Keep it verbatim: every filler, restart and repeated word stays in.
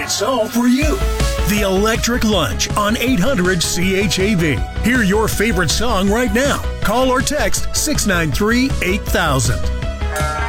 It's all for you. The Electric Lunch on eight hundred C H A V. Hear your favorite song right now. Call or text six nine three, eight thousand.